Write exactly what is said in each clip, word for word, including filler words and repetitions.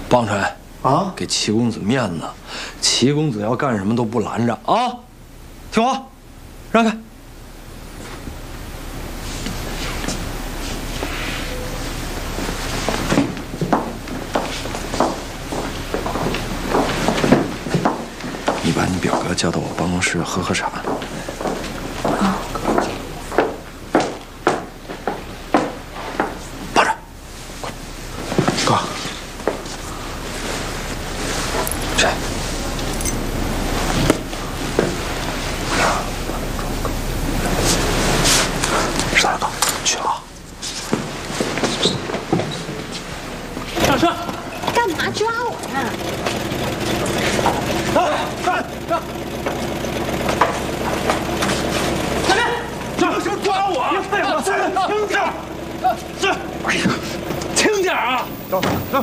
棒槌啊， 给齐公子面子，齐公子要干什么都不拦着啊！听话，让开。你把你表哥叫到我办公室喝喝茶。 啊。 棒槌， 哥。 谁？上来吧，去啊！ 上车！ 干嘛抓我呀？ 上上上！前面！上车抓我！哎呀，轻点！是，哎呀，轻点啊！走走。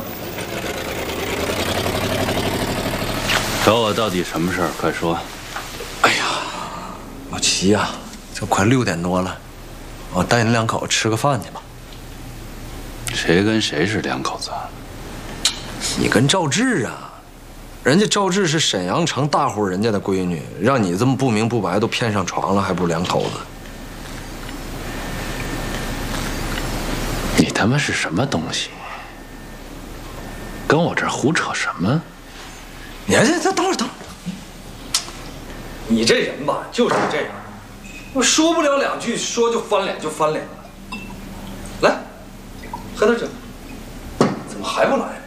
找我到底什么事儿？快说！ 哎呀，老齐呀，这快六点多了，我带你两口吃个饭去吧。 谁跟谁是两口子？ 你跟赵志啊，人家赵志是沈阳城大户人家的闺女，让你这么不明不白都骗上床了，还不是两口子？ 你他妈是什么东西？跟我这儿胡扯什么？ 你这这等会儿等会儿，你这人吧就是这样，我说不了两句，说就翻脸就翻脸了。来，喝点酒。怎么还不来？